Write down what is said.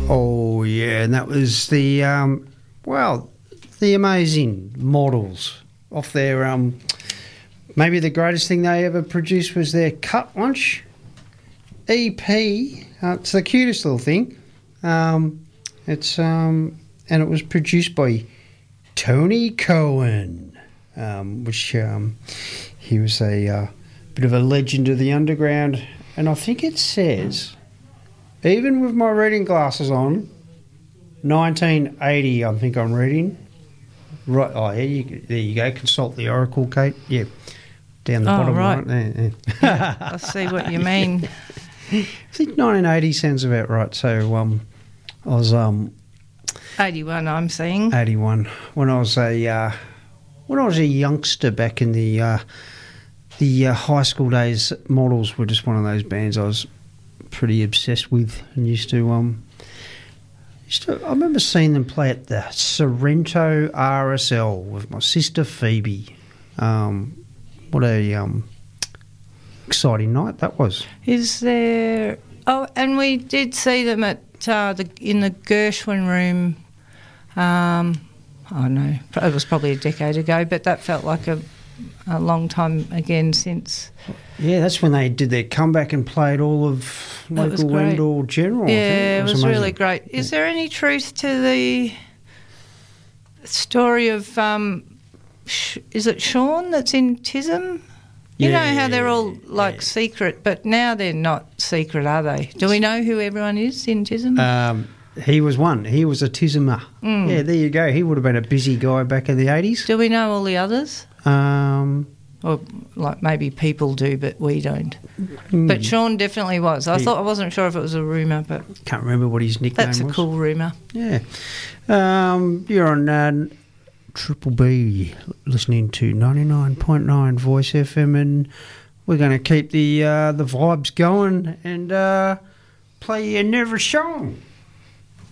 Oh, yeah, and that was the, the amazing Models off their, maybe the greatest thing they ever produced was their Cut Lunch EP. It's the cutest little thing. And it was produced by Tony Cohen, which he was a bit of a legend of the underground. And I think it says, even with my reading glasses on, 1980, I think I'm reading. Right, oh, yeah, there you go. Consult the Oracle, Kate. Yeah, down the bottom right there. Yeah, I see what you mean. I think 1980 sounds about right. So I was 81. I'm seeing 81 when I was a youngster back in the high school days. Models were just one of those bands I was pretty obsessed with and used to. I remember seeing them play at the Sorrento RSL with my sister Phoebe. What a exciting night that was. Is there? Oh, and we did see them at in the Gershwin room. I know it was probably a decade ago, but that felt like a long time again since. Yeah, that's when they did their comeback and played all of Local Wendell General. Yeah, it was really great. Is there any truth to the story of, is it Sean that's in TISM? You know how they're all secret, but now they're not secret, are they? Do we know who everyone is in TISM? He was one. He was a TISMer. Yeah, there you go. He would have been a busy guy back in the 80s. Do we know all the others? Or maybe people do, but we don't. But Sean definitely was. I wasn't sure if it was a rumour, but can't remember what his nickname was. That's a cool rumour. Yeah. You're on Triple B, listening to 99.9 Voice FM, and we're going to keep the vibes going and play your never song.